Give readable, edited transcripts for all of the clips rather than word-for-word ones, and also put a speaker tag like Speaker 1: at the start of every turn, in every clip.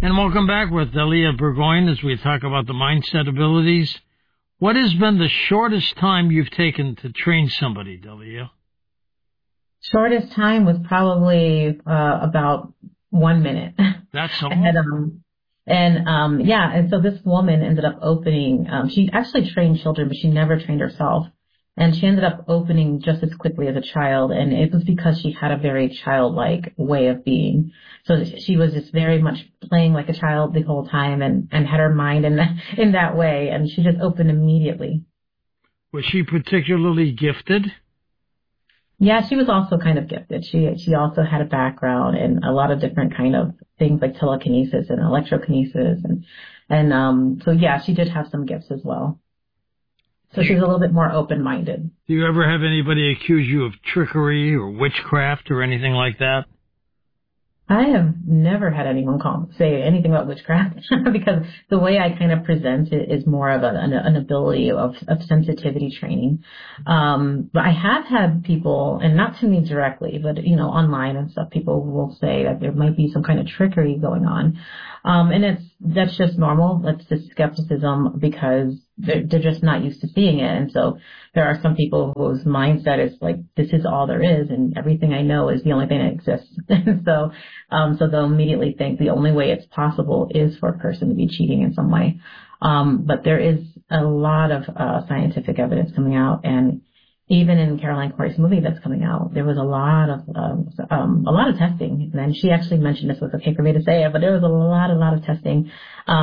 Speaker 1: And welcome back with Delia Burgoyne as we talk about the mindset abilities. What has been the shortest time you've taken to train somebody, Delia?
Speaker 2: Shortest time was probably about 1 minute.
Speaker 1: That's all.
Speaker 2: And so this woman ended up opening, she actually trained children, but she never trained herself. And she ended up opening just as quickly as a child, and it was because she had a very childlike way of being. So she was just very much playing like a child the whole time and had her mind in that way, and she just opened immediately.
Speaker 1: Was she particularly gifted?
Speaker 2: Yeah, she was also kind of gifted. She also had a background in a lot of different kind of things like telekinesis and electrokinesis, and so yeah, she did have some gifts as well. So she was a little bit more open-minded.
Speaker 1: Do you ever have anybody accuse you of trickery or witchcraft or anything like that?
Speaker 2: I have never had anyone say anything about witchcraft because the way I kind of present it is more of an ability of sensitivity training. But I have had people, and not to me directly, but, online and stuff, people will say that there might be some kind of trickery going on. And that's just normal. That's just skepticism because they're just not used to seeing it. And so there are some people whose mindset is like, this is all there is, and everything I know is the only thing that exists. And so they'll immediately think the only way it's possible is for a person to be cheating in some way. But there is a lot of scientific evidence coming out, and even in Caroline Corey's movie that's coming out, there was a lot of testing. And she actually mentioned this was okay for me to say it, but there was a lot of testing,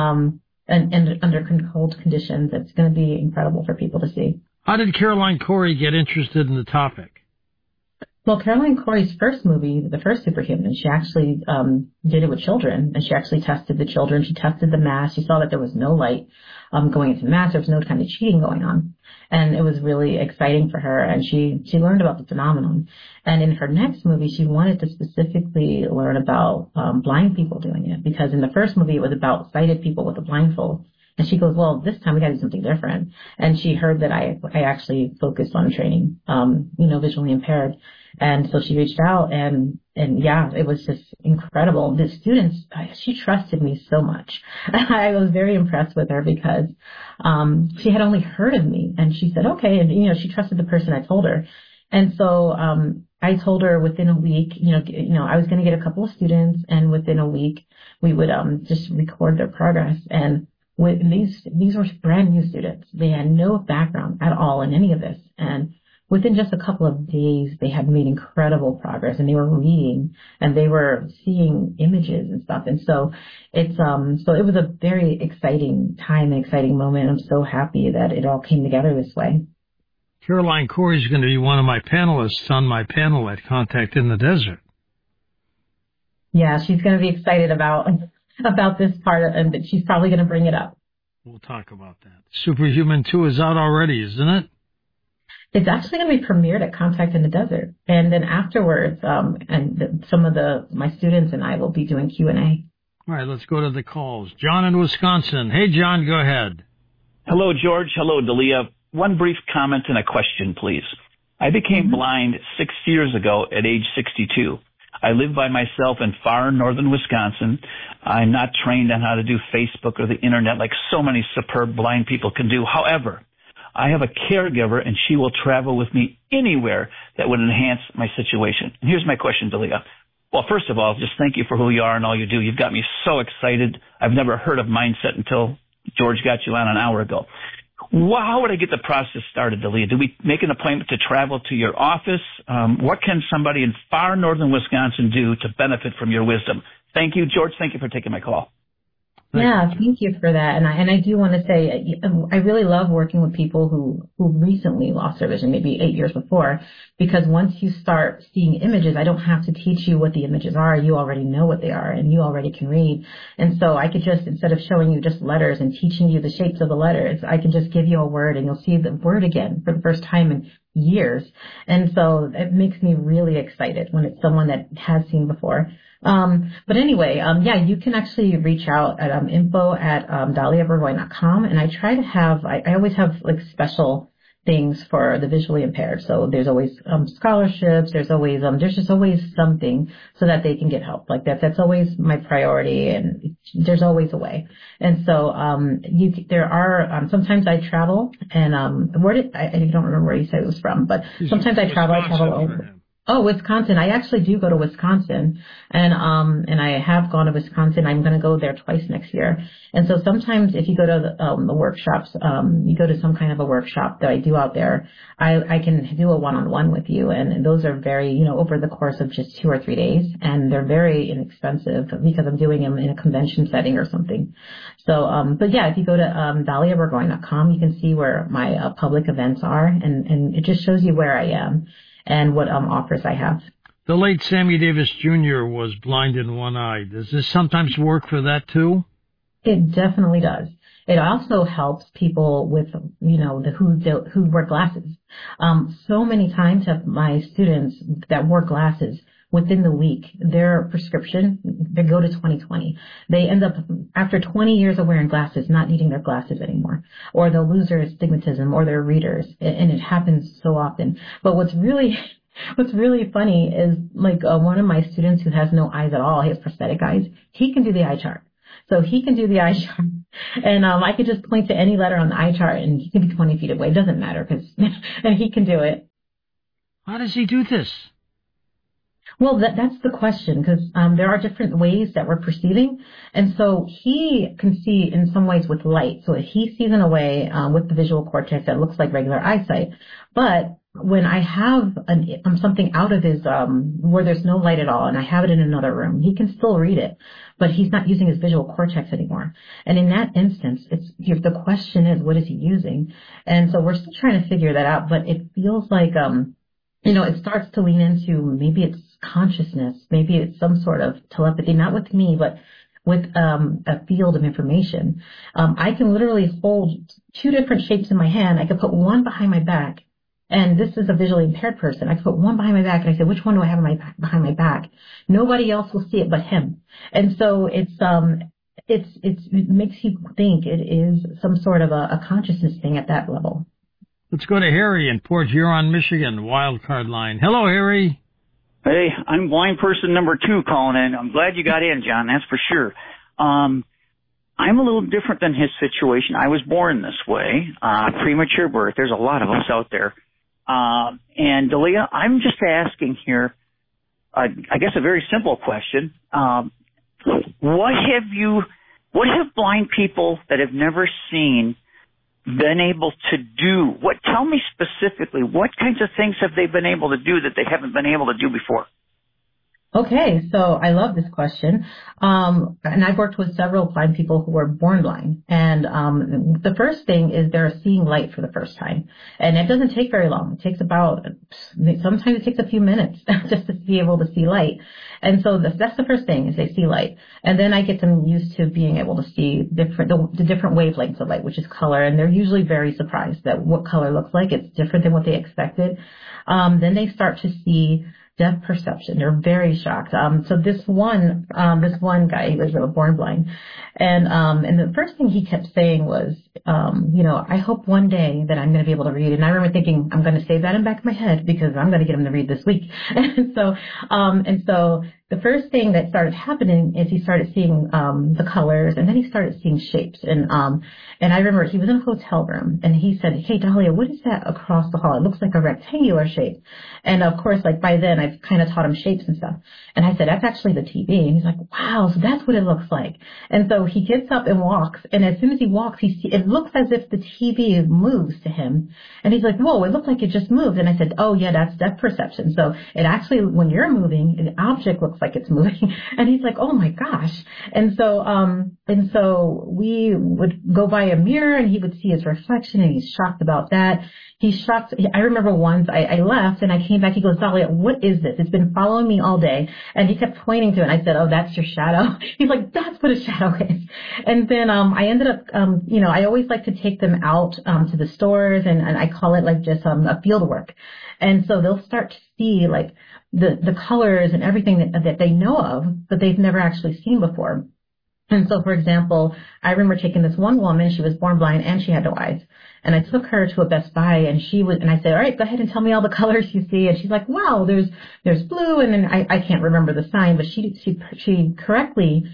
Speaker 2: and under controlled conditions. It's going to be incredible for people to see.
Speaker 1: How did Caroline Corey get interested in the topic?
Speaker 2: Well, Caroline Corey's first movie, the first Superhuman, she actually did it with children, and she actually tested the children. She tested the mask. She saw that there was no light going into the mask. There was no kind of cheating going on, and it was really exciting for her. And she learned about the phenomenon. And in her next movie, she wanted to specifically learn about blind people doing it, because in the first movie it was about sighted people with a blindfold. And she goes, well, this time we got to do something different. And she heard that I actually focused on training, visually impaired. And so she reached out, and yeah, it was just incredible. The students, she trusted me so much. I was very impressed with her because she had only heard of me, and she said, okay. And, she trusted the person I told her. And so I told her within a week, I was going to get a couple of students, and within a week we would just record their progress. And these were brand new students. They had no background at all in any of this. And within just a couple of days, they had made incredible progress, and they were reading, and they were seeing images and stuff. And so so it was a very exciting time, an exciting moment. I'm so happy that it all came together this way.
Speaker 1: Caroline Corey is going to be one of my panelists on my panel at Contact in the Desert.
Speaker 2: Yeah, she's going to be excited about this part, and she's probably going to bring it up.
Speaker 1: We'll talk about that. Superhuman 2 is out already, isn't it?
Speaker 2: It's actually going to be premiered at Contact in the Desert. And then afterwards, some of my students and I will be doing Q&A.
Speaker 1: All right, let's go to the calls. John in Wisconsin. Hey, John, go ahead.
Speaker 3: Hello, George. Hello, Delia. One brief comment and a question, please. I became blind 6 years ago at age 62. I live by myself in far northern Wisconsin. I'm not trained on how to do Facebook or the Internet like so many superb blind people can do. However, I have a caregiver, and she will travel with me anywhere that would enhance my situation. And here's my question, Delia. Well, first of all, just thank you for who you are and all you do. You've got me so excited. I've never heard of mindset until George got you on an hour ago. Well, how would I get the process started, Delia? Do we make an appointment to travel to your office? What can somebody in far northern Wisconsin do to benefit from your wisdom? Thank you, George. Thank you for taking my call.
Speaker 2: Thank you for that. And I do want to say, I really love working with people who recently lost their vision, maybe 8 years before, because once you start seeing images, I don't have to teach you what the images are. You already know what they are, and you already can read. And so I could just, instead of showing you just letters and teaching you the shapes of the letters, I can just give you a word, and you'll see the word again for the first time in years. And so it makes me really excited when it's someone that has seen before. But anyway, you can actually reach out at info@daliaburgoyne.com, and I try to have, I always have like special things for the visually impaired. So there's always scholarships, there's always there's just always something so that they can get help. Like that's always my priority, and there's always a way. And so, there are, sometimes I travel and, I don't remember where you said it was from, but sometimes I travel over. Oh, Wisconsin. I actually do go to Wisconsin, and I have gone to Wisconsin. I'm going to go there twice next year. And so sometimes if you go to the workshops, you go to some kind of a workshop that I do out there, I can do a one-on-one with you. And those are very, over the course of just 2 or 3 days. And they're very inexpensive because I'm doing them in a convention setting or something. So, but yeah, if you go to, DahliaBurgoyne.com, you can see where my, public events are, and it just shows you where I am and what offers I have.
Speaker 1: The late Sammy Davis Jr. was blind in one eye. Does this sometimes work for that too?
Speaker 2: It definitely does. It also helps people with, who wear glasses. So many times have my students that wore glasses within the week, their prescription, they go to 20/20. They end up, after 20 years of wearing glasses, not needing their glasses anymore. Or they'll lose their astigmatism or their readers. And it happens so often. But what's really funny is, like, one of my students who has no eyes at all, he has prosthetic eyes, he can do the eye chart. So he can do the eye chart. And I could just point to any letter on the eye chart and he can be 20 feet away. It doesn't matter, and he can do it.
Speaker 1: How does he do this?
Speaker 2: Well, that's the question, because there are different ways that we're perceiving. And so he can see in some ways with light. So he sees in a way with the visual cortex that looks like regular eyesight. But when I have something out of his, where there's no light at all, and I have it in another room, he can still read it, but he's not using his visual cortex anymore. And in that instance, the question is, what is he using? And so we're still trying to figure that out, but it feels like, it starts to lean into maybe it's consciousness, maybe it's some sort of telepathy, not with me, but with a field of information. I can literally hold 2 different shapes in my hand. I could put one behind my back, and this is a visually impaired person. I could put one behind my back, and I say, which one do I have behind my back? Nobody else will see it but him. And so it makes you think it is some sort of a consciousness thing at that level.
Speaker 1: Let's go to Harry in Port Huron, Michigan, wildcard line. Hello, Harry.
Speaker 4: Hey, I'm blind person number 2 calling in. I'm glad you got in, John, that's for sure. I'm a little different than his situation. I was born this way, premature birth. There's a lot of us out there. And Dalia, I'm just asking here, I guess a very simple question. What have blind people that have never seen been able to do? Tell me specifically, what kinds of things have they been able to do that they haven't been able to do before?
Speaker 2: Okay, so I love this question. And I've worked with several blind people who were born blind. And the first thing is they're seeing light for the first time. And it doesn't take very long. It takes sometimes it takes a few minutes just to be able to see light. And so that's the first thing, is they see light. And then I get them used to being able to see the different wavelengths of light, which is color. And they're usually very surprised that what color looks like. It's different than what they expected. Then they start to see depth perception. They're very shocked. So this one guy, he was born blind. And the first thing he kept saying was, I hope one day that I'm going to be able to read. And I remember thinking, I'm going to save that in the back of my head because I'm going to get him to read this week. And so the first thing that started happening is he started seeing the colors, and then he started seeing shapes. And I remember he was in a hotel room, and he said, "Hey, Dahlia, what is that across the hall? It looks like a rectangular shape." And of course, like by then, I've kind of taught him shapes and stuff. And I said, "That's actually the TV." And he's like, "Wow, so that's what it looks like." And so he gets up and walks, and as soon as he walks, it looks as if the TV moves to him. And he's like, "Whoa, it looked like it just moved." And I said, "Oh yeah, that's depth perception. So it actually, when you're moving, the object looks like it's moving." And he's like, "Oh my gosh." And so we would go by a mirror, and he would see his reflection, and he's shocked about that. He's shocked. I remember once I left and I came back. He goes, "Dahlia, what is this? It's been following me all day." And he kept pointing to it. And I said, "Oh, that's your shadow." He's like, "That's what a shadow is." And then I ended up, I always like to take them out to the stores, and I call it like just a field work. And so they'll start to see like the colors and everything that they know of, but they've never actually seen before. And so, for example, I remember taking this one woman, she was born blind and she had no eyes. And I took her to a Best Buy, and I said, "All right, go ahead and tell me all the colors you see." And she's like, "Wow, there's blue." And then I can't remember the sign, but she correctly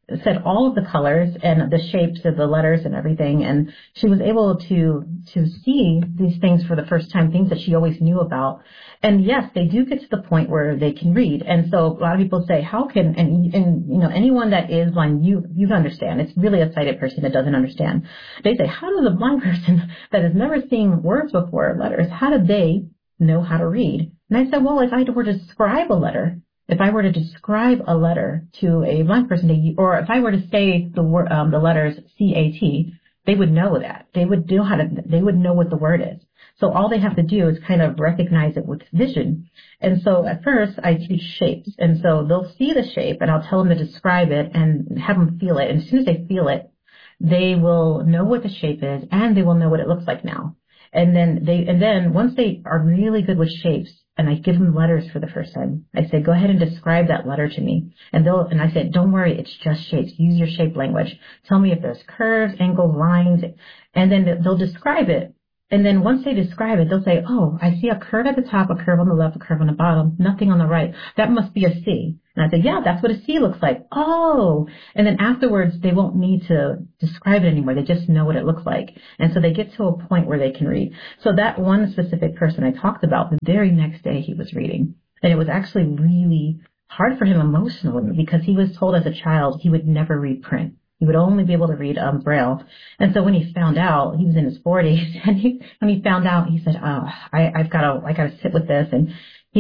Speaker 2: said all of the colors and the shapes of the letters and everything, and she was able to see these things for the first time, things that she always knew about. And yes, they do get to the point where they can read. And so a lot of people say, how can, and you know, anyone that is blind, you understand. It's really a sighted person that doesn't understand. They say, how does a blind person that has never seen words before, letters, how do they know how to read? And I said, well, if I were to describe a letter, if I were to describe a letter to a blind person, or if I were to say the word, the letters CAT, they would know that. They would know what the word is. So all they have to do is kind of recognize it with vision. And so at first I teach shapes. And so they'll see the shape and I'll tell them to describe it and have them feel it. And as soon as they feel it, they will know what the shape is and they will know what it looks like now. And then once they are really good with shapes, and I give them letters for the first time, I say, go ahead and describe that letter to me. And I said, don't worry, it's just shapes. Use your shape language. Tell me if there's curves, angles, lines, and then they'll describe it. And then once they describe it, they'll say, oh, I see a curve at the top, a curve on the left, a curve on the bottom, nothing on the right. That must be a C. And I say, yeah, that's what a C looks like. Oh. And then afterwards, they won't need to describe it anymore. They just know what it looks like. And so they get to a point where they can read. So that one specific person I talked about, the very next day he was reading. And it was actually really hard for him emotionally because he was told as a child he would never read print. He would only be able to read Braille. And so when he found out, he was in his 40s, and when he found out, he said, oh, I gotta sit with this. And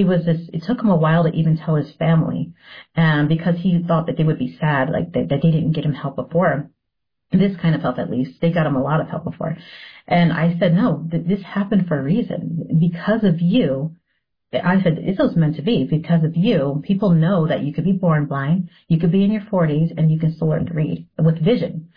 Speaker 2: it took him a while to even tell his family, because he thought that they would be sad, like that they didn't get him help before. This kind of help, at least. They got him a lot of help before. And I said, no, this happened for a reason. Because of you, I said, it was meant to be. Because of you, people know that you could be born blind, you could be in your 40s, and you can still learn to read with vision.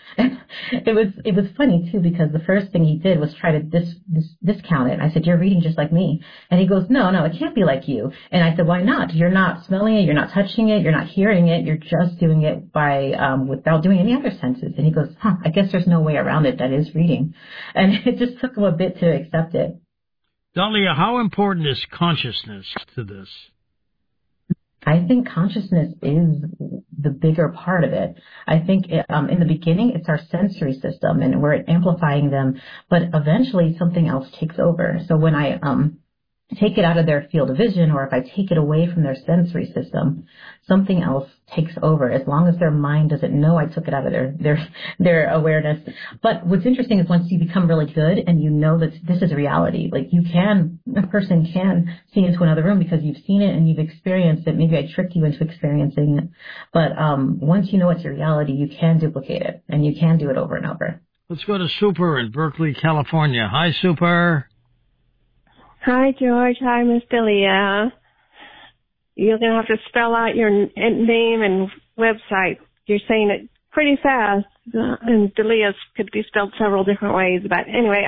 Speaker 2: It was funny, too, because the first thing he did was try to discount it. I said, you're reading just like me. And he goes, no, it can't be like you. And I said, why not? You're not smelling it, you're not touching it, you're not hearing it, you're just doing it without doing any other senses. And he goes, I guess there's no way around it. That is reading. And it just took him a bit to accept it.
Speaker 1: Dahlia, how important is consciousness to this?
Speaker 2: I think consciousness is the bigger part of it. I think in the beginning, it's our sensory system, and we're amplifying them, but eventually something else takes over. So when I take it out of their field of vision, or if I take it away from their sensory system, something else takes over, as long as their mind doesn't know I took it out of their awareness. But what's interesting is once you become really good and you know that this is reality, like a person can see into another room because you've seen it and you've experienced it. Maybe I tricked you into experiencing it. But once you know it's your reality, you can duplicate it, and you can do it over and over.
Speaker 1: Let's go to Super in Berkeley, California. Hi, Super.
Speaker 5: Hi, George. Hi, Miss Delia. You're going to have to spell out your name and website. You're saying it pretty fast, and Delia's could be spelled several different ways. But anyway,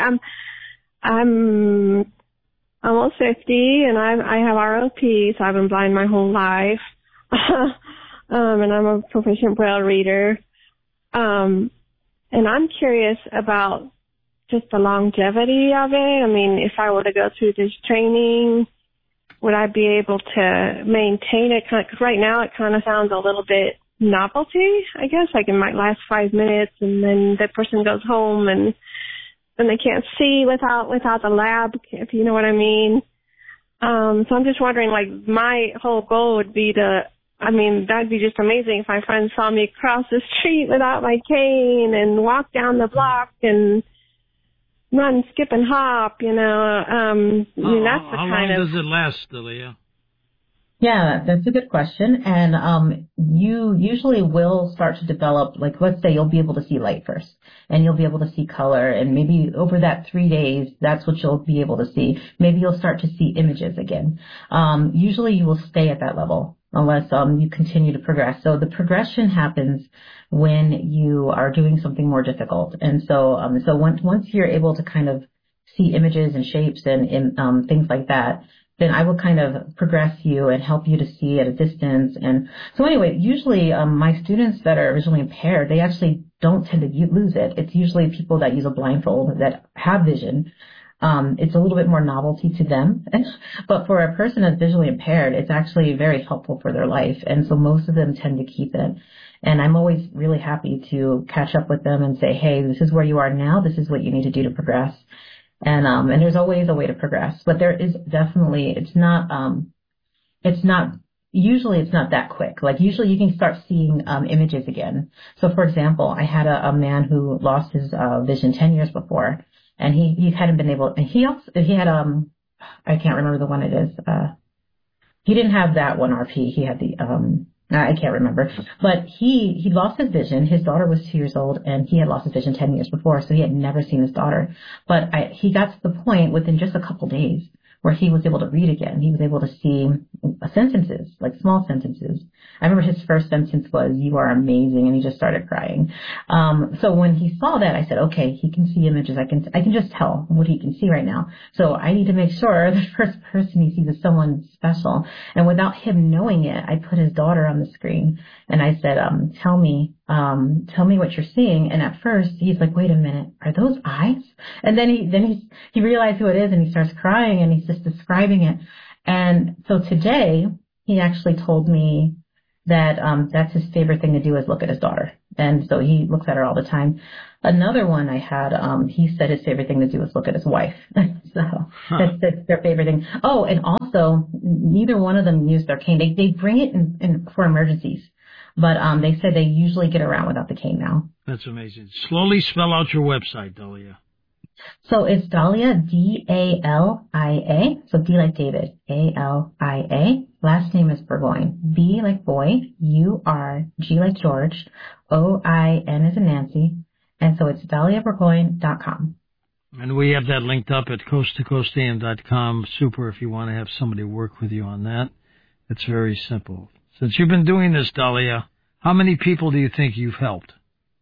Speaker 5: I'm almost 50, and I have ROP, so I've been blind my whole life. And I'm a proficient Braille reader. And I'm curious about just the longevity of it. I mean, if I were to go through this training, would I be able to maintain it? Because right now it kind of sounds a little bit novelty, I guess. Like it might last 5 minutes, and then that person goes home, and then they can't see without the lab, if you know what I mean. So I'm just wondering, like, my whole goal would be that'd be just amazing if my friends saw me cross the street without my cane and walk down the block and run, skip, and hop, that's the kind of...
Speaker 1: How long does it last, Delia?
Speaker 2: Yeah, that's a good question. And you usually will start to develop, like, let's say you'll be able to see light first, and you'll be able to see color, and maybe over that 3 days, that's what you'll be able to see. Maybe you'll start to see images again. Usually you will stay at that level unless you continue to progress. So the progression happens when you are doing something more difficult. And so once you're able to kind of see images and shapes and things like that, then I will kind of progress you and help you to see at a distance. And so anyway, usually my students that are visually impaired, they actually don't tend to lose it. It's usually people that use a blindfold that have vision. It's a little bit more novelty to them. But for a person that's visually impaired, it's actually very helpful for their life. And so most of them tend to keep it. And I'm always really happy to catch up with them and say, hey, this is where you are now. This is what you need to do to progress. And there's always a way to progress, but there is definitely, usually it's not that quick. Like usually you can start seeing images again. So for example, I had a man who lost his vision 10 years before, and he hadn't been able, and he had I can't remember the one it is. He didn't have that one RP. He had the I can't remember, but he lost his vision. His daughter was 2 years old, and he had lost his vision 10 years before, so he had never seen his daughter. But he got to the point within just a couple days where he was able to read again. He was able to see sentences, like small sentences. I remember his first sentence was, "You are amazing," and he just started crying. So when he saw that, I said, okay, he can see images. I can just tell what he can see right now. So I need to make sure the first person he sees is someone special. And without him knowing it, I put his daughter on the screen, and I said, tell me what you're seeing. And at first he's like, wait a minute, are those eyes? And then he realized who it is, and he starts crying, and he's just describing it. And so today he actually told me that that's his favorite thing to do is look at his daughter. And so he looks at her all the time. Another one I had, he said his favorite thing to do is look at his wife. So that's their favorite thing. Oh, and also neither one of them use their cane. They bring it in for emergencies. But they said they usually get around without the cane now.
Speaker 1: That's amazing. Slowly spell out your website, Dalia.
Speaker 2: So it's Dalia, D-A-L-I-A. So D like David, A-L-I-A. Last name is Burgoyne. B like boy, U-R-G like George, O-I-N as in Nancy. And so it's DaliaBurgoyne.com.
Speaker 1: And we have that linked up at coasttocoastam.com. Super if you want to have somebody work with you on that. It's very simple. Since you've been doing this, Dalia, how many people do you think you've helped?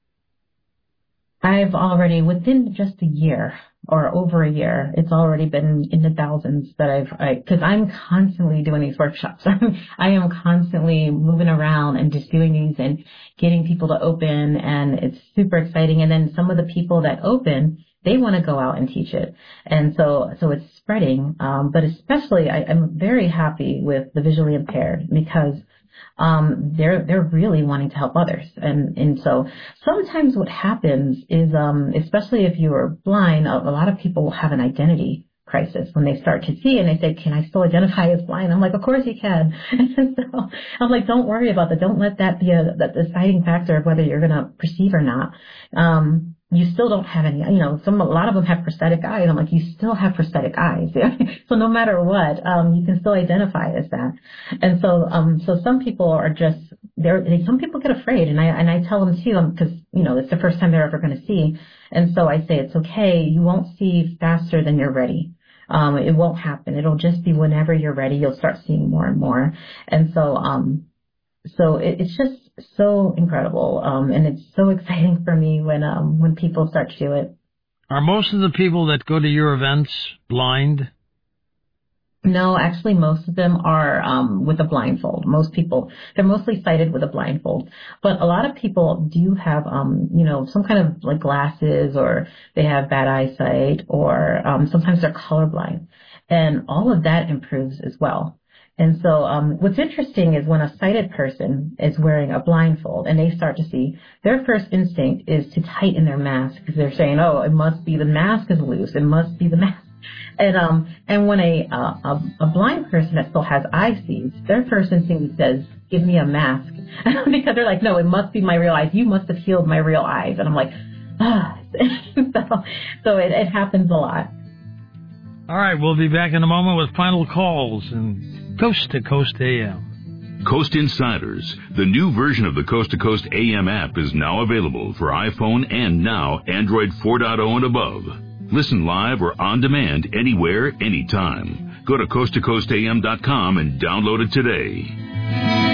Speaker 2: I've already, within just a year or over a year, it's already been in the thousands that because I'm constantly doing these workshops. I am constantly moving around and just doing these and getting people to open, and it's super exciting. And then some of the people that open, they want to go out and teach it. And so it's spreading. But especially I'm very happy with the visually impaired because they're really wanting to help others. And so sometimes what happens is, especially if you are blind, a lot of people will have an identity crisis when they start to see and they say, can I still identify as blind? I'm like, of course you can. And so I'm like, don't worry about that. Don't let that be the deciding factor of whether you're going to perceive or not. You still don't have any, a lot of them have prosthetic eyes. I'm like, you still have prosthetic eyes. So no matter what, you can still identify as that. And so some people are just, some people get afraid, and I tell them too, because, it's the first time they're ever going to see. And so I say, it's okay. You won't see faster than you're ready. It won't happen. It'll just be whenever you're ready, you'll start seeing more and more. And so it's just so incredible, and it's so exciting for me when people start to do it.
Speaker 1: Are most of the people that go to your events blind?
Speaker 2: No, actually, most of them are with a blindfold. Most people, they're mostly sighted with a blindfold. But a lot of people do have, some kind of like glasses, or they have bad eyesight, or sometimes they're colorblind. And all of that improves as well. And so what's interesting is when a sighted person is wearing a blindfold and they start to see, their first instinct is to tighten their mask because they're saying, oh, it must be the mask is loose. It must be the mask. And when a blind person that still has eye sees, their first instinct says, give me a mask. Because they're like, no, it must be my real eyes. You must have healed my real eyes. And I'm like, so it happens a lot.
Speaker 1: All right, we'll be back in a moment with final calls and Coast to Coast AM.
Speaker 6: Coast Insiders, the new version of the Coast to Coast AM app, is now available for iPhone and now Android 4.0 and above. Listen live or on demand anywhere, anytime. Go to coasttocoastam.com and download it today.